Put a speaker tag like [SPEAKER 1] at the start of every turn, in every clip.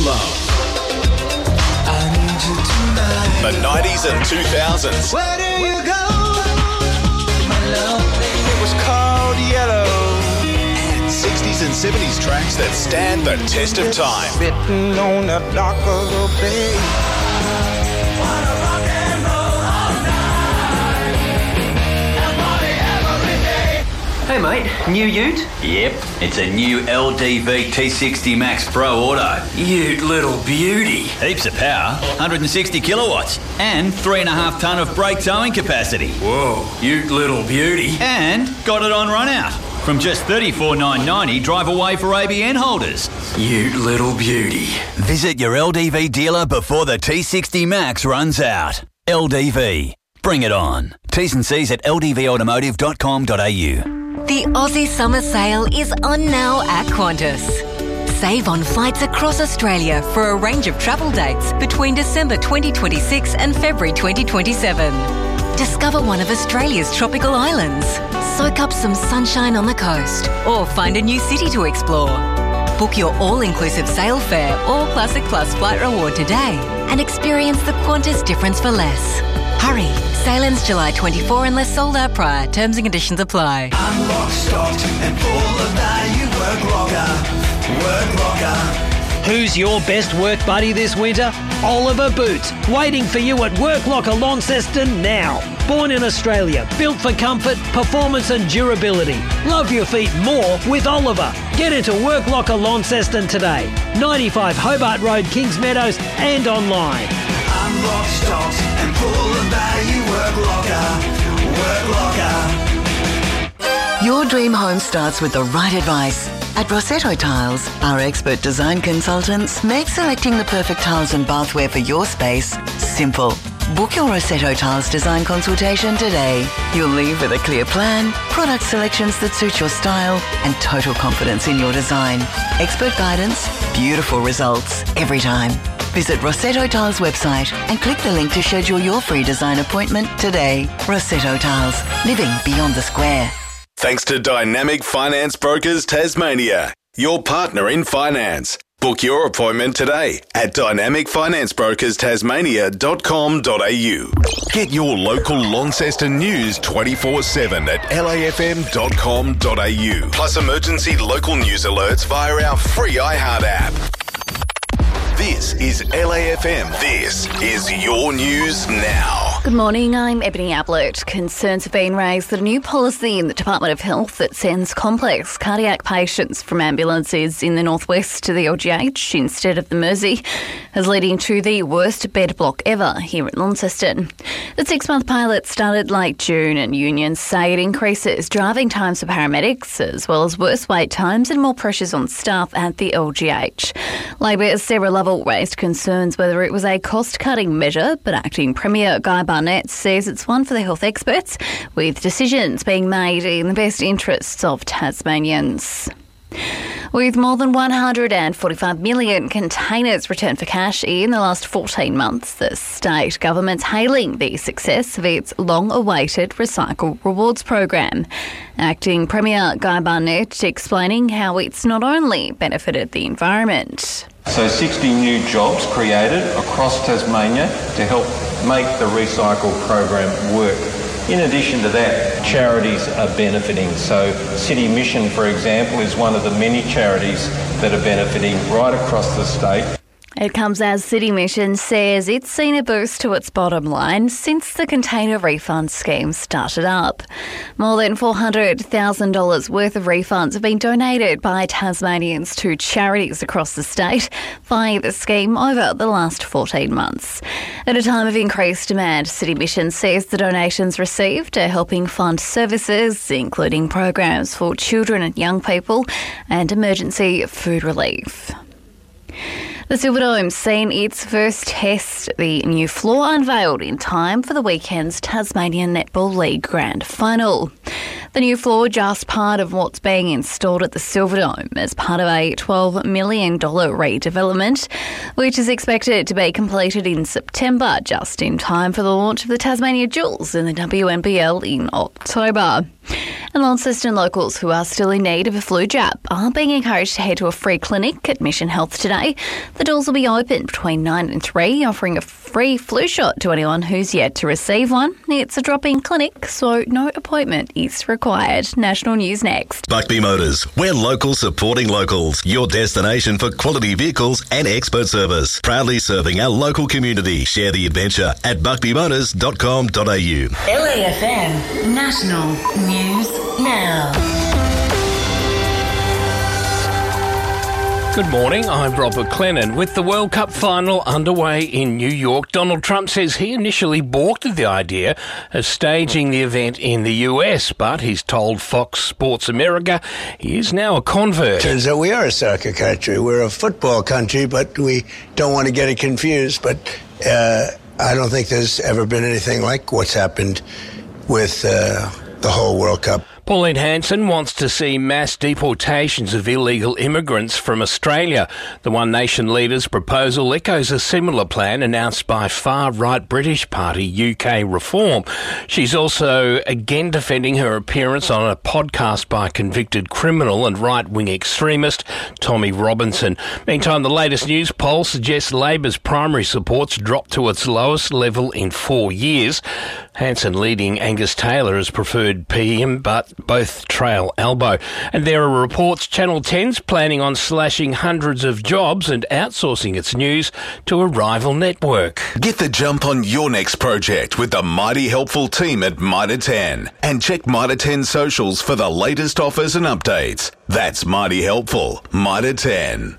[SPEAKER 1] love. I need you tonight. The 90s and 2000s.
[SPEAKER 2] Where do you go, my love? It was called Yellow.
[SPEAKER 1] And 60s and 70s tracks that stand the test of time.
[SPEAKER 2] Written on the dock of the bay.
[SPEAKER 3] Hey mate, new ute?
[SPEAKER 4] Yep, it's a new LDV T60 Max Pro Auto.
[SPEAKER 3] Ute little beauty.
[SPEAKER 4] Heaps of power, 160 kilowatts, and 3.5 tonne of brake towing capacity.
[SPEAKER 3] Whoa, ute little beauty.
[SPEAKER 4] And got it on run out. From just $34,990 drive away for ABN holders.
[SPEAKER 3] Ute little beauty.
[SPEAKER 4] Visit your LDV dealer before the T60 Max runs out. LDV. Bring it on. T's and C's at ldvautomotive.com.au.
[SPEAKER 5] The Aussie Summer Sale is on now at Qantas. Save on flights across Australia for a range of travel dates between December 2026 and February 2027. Discover one of Australia's tropical islands, soak up some sunshine on the coast, or find a new city to explore. Book your all-inclusive sail fare or Classic Plus flight reward today and experience the Qantas difference for less. Hurry, sail ends July 24 unless sold out prior. Terms and conditions apply.
[SPEAKER 2] I'm locked, stocked, and full of value. Work locker.
[SPEAKER 6] Who's your best work buddy this winter? Oliver Boots, waiting for you at Work Locker Launceston now. Born in Australia, built for comfort, performance and durability. Love your feet more with Oliver. Get into Work Locker Launceston today. 95 Hobart Road, Kings Meadows and online.
[SPEAKER 2] I'm locked, stocked, and full of value. Work locker.
[SPEAKER 7] Your dream home starts with the right advice. At Rossetto Tiles, our expert design consultants make selecting the perfect tiles and bathware for your space simple. Book your Rossetto Tiles design consultation today. You'll leave with a clear plan, product selections that suit your style, and total confidence in your design. Expert guidance, beautiful results every time. Visit Rossetto Tiles website and click the link to schedule your free design appointment today. Rossetto Tiles, living beyond the square.
[SPEAKER 1] Thanks to Dynamic Finance Brokers Tasmania, your partner in finance. Book your appointment today at dynamicfinanceBrokersTasmania.com.au. Get your local Launceston news 24/7 at lafm.com.au. Plus emergency local news alerts via our free iHeart app. This is LAFM. This is your news now.
[SPEAKER 8] Good morning, I'm Ebony Ablett. Concerns have been raised that a new policy in the Department of Health that sends complex cardiac patients from ambulances in the northwest to the LGH instead of the Mersey is leading to the worst bed block ever here at Launceston. The 6-month pilot started late June and unions say it increases driving times for paramedics as well as worse wait times and more pressures on staff at the LGH. Labor's Sarah Lovell raised concerns whether it was a cost-cutting measure, but Acting Premier Guy Barnett says it's one for the health experts, with decisions being made in the best interests of Tasmanians. With more than 145 million containers returned for cash in the last 14 months, the state government's hailing the success of its long-awaited Recycle Rewards program. Acting Premier Guy Barnett explaining how it's not only benefited the environment.
[SPEAKER 9] So 60 new jobs created across Tasmania to help make the Recycle program work. In addition to that, charities are benefiting. So City Mission, for example, is one of the many charities that are benefiting right across the state.
[SPEAKER 8] It comes as City Mission says it's seen a boost to its bottom line since the container refund scheme started up. More than $400,000 worth of refunds have been donated by Tasmanians to charities across the state via the scheme over the last 14 months. At a time of increased demand, City Mission says the donations received are helping fund services, including programs for children and young people and emergency food relief. The Silverdome's seen its first test, the new floor unveiled in time for the weekend's Tasmanian Netball League Grand Final. The new floor, just part of what's being installed at the Silverdome as part of a $12 million redevelopment, which is expected to be completed in September, just in time for the launch of the Tasmania Jewels in the WNBL in October. And Launceston locals who are still in need of a flu jab are being encouraged to head to a free clinic at Mission Health today. The doors will be open between 9 and 3, offering a free flu shot to anyone who's yet to receive one. It's a drop-in clinic, so no appointment is required. National News next.
[SPEAKER 1] Buckby Motors. We're local supporting locals. Your destination for quality vehicles and expert service. Proudly serving our local community. Share the adventure at buckbymotors.com.au.
[SPEAKER 10] LAFM National News Now.
[SPEAKER 11] Good morning, I'm Robert Clennon. With the World Cup final underway in New York, Donald Trump says he initially balked at the idea of staging the event in the US, but he's told Fox Sports America he is now a convert.
[SPEAKER 12] Turns out we are a soccer country. We're a football country, but we don't want to get it confused. But I don't think there's ever been anything like what's happened with the whole World Cup.
[SPEAKER 11] Pauline Hanson wants to see mass deportations of illegal immigrants from Australia. The One Nation leader's proposal echoes a similar plan announced by far-right British party UK Reform. She's also again defending her appearance on a podcast by convicted criminal and right-wing extremist Tommy Robinson. Meantime, the latest news poll suggests Labor's primary support's dropped to its lowest level in 4 years. Hanson leading Angus Taylor as preferred PM, but both trail elbow. And there are reports Channel 10's planning on slashing hundreds of jobs and outsourcing its news to a rival network.
[SPEAKER 1] Get the jump on your next project with the mighty helpful team at Mitre 10. And check Mitre 10 socials for the latest offers and updates. That's mighty helpful. Mitre 10.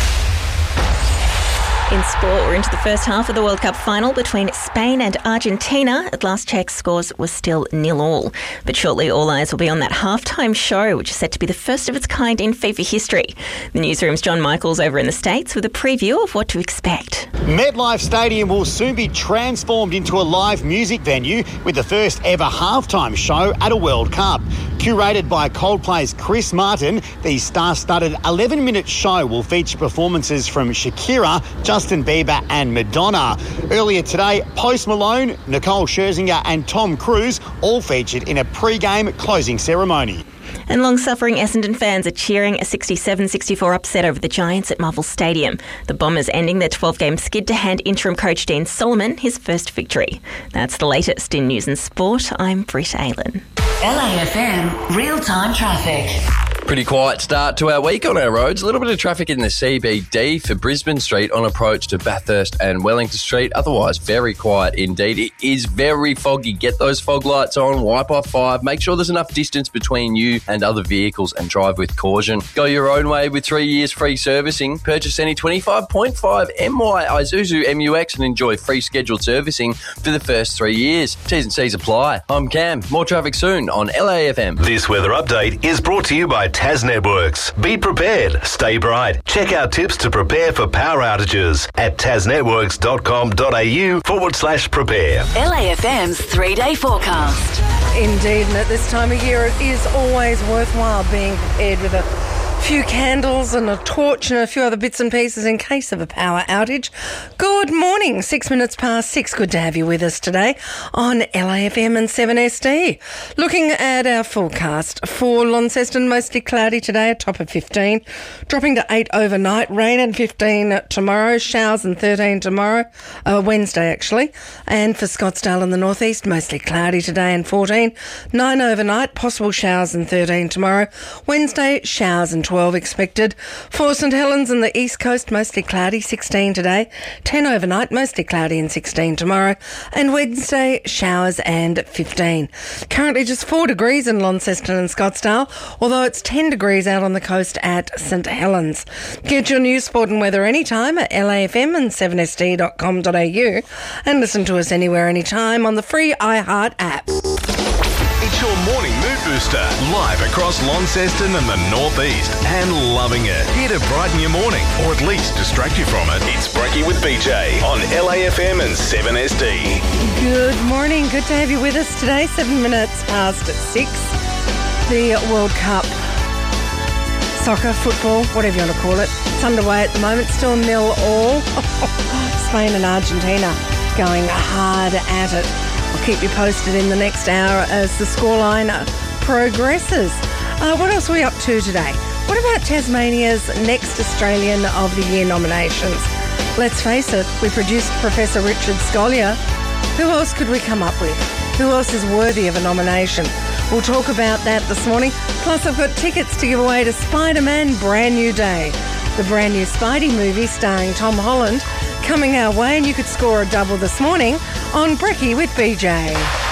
[SPEAKER 13] In sport, we're into the first half of the World Cup final between Spain and Argentina. At last check, scores were still 0-0. But shortly, all eyes will be on that halftime show, which is set to be the first of its kind in FIFA history. The newsroom's John Michaels over in the States with a preview of what to expect.
[SPEAKER 14] MetLife Stadium will soon be transformed into a live music venue with the first ever halftime show at a World Cup. Curated by Coldplay's Chris Martin, the star-studded 11-minute show will feature performances from Shakira, Justin Bieber and Madonna. Earlier today, Post Malone, Nicole Scherzinger and Tom Cruise all featured in a pre-game closing ceremony.
[SPEAKER 13] And long-suffering Essendon fans are cheering a 67-64 upset over the Giants at Marvel Stadium. The Bombers ending their 12-game skid to hand interim coach Dean Solomon his first victory. That's the latest in news and sport. I'm Britt Aylen.
[SPEAKER 10] LAFM real-time traffic.
[SPEAKER 15] Pretty quiet start to our week on our roads. A little bit of traffic in the CBD for Brisbane Street on approach to Bathurst and Wellington Street. Otherwise, very quiet indeed. It is very foggy. Get those fog lights on, wipe off 5. Make sure there's enough distance between you and other vehicles and drive with caution. Go your own way with 3 years free servicing. Purchase any 25.5 MY Isuzu MUX and enjoy free scheduled servicing for the first 3 years. T's and C's apply. I'm Cam. More traffic soon on LAFM.
[SPEAKER 1] This weather update is brought to you by Tas Networks. Be prepared. Stay bright. Check out tips to prepare for power outages at tasnetworks.com.au/prepare.
[SPEAKER 10] LAFM's 3-day forecast.
[SPEAKER 16] Indeed, and at this time of year it is always worthwhile being prepared with a few candles and a torch and a few other bits and pieces in case of a power outage. Good morning, 6 minutes past 6. Good to have you with us today on LAFM and 7SD. Looking at our forecast for Launceston, mostly cloudy today, a top of 15, dropping to 8 overnight, rain and 15 tomorrow, showers and 13 tomorrow, Wednesday actually, and for Scottsdale and the northeast, mostly cloudy today and 14, 9 overnight, possible showers and 13 tomorrow, Wednesday, showers and 12 expected. For St Helens and the east coast, mostly cloudy, 16 today, 10 overnight, mostly cloudy and 16 tomorrow, and Wednesday, showers and 15. Currently just 4 degrees in Launceston and Scottsdale, although it's 10 degrees out on the coast at St Helens. Get your news, sport and weather anytime at LAFM and 7sd.com.au and listen to us anywhere, anytime on the free iHeart app.
[SPEAKER 1] It's your morning mood booster, live across Launceston and the northeast, and loving it. Here to brighten your morning, or at least distract you from it. It's Breaky with BJ on LAFM and 7SD.
[SPEAKER 16] Good morning, good to have you with us today. 7 minutes past 6. The World Cup, soccer, football, whatever you want to call it, it's underway at the moment, still 0-0. Spain and Argentina going hard at it. I'll keep you posted in the next hour as the scoreline progresses. What else are we up to today? What about Tasmania's next Australian of the Year nominations? Let's face it, we produced Professor Richard Scolyer. Who else could we come up with? Who else is worthy of a nomination? We'll talk about that this morning. Plus, I've got tickets to give away to Spider-Man Brand New Day, the brand new Spidey movie starring Tom Holland, coming our way, and you could score a double this morning on Brekkie with BJ.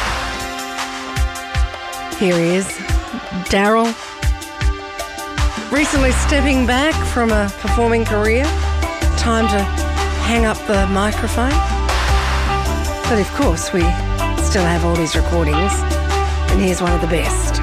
[SPEAKER 16] Here he is, Daryl. Recently stepping back from a performing career. Time to hang up the microphone. But of course, we still have all these recordings. And here's one of the best.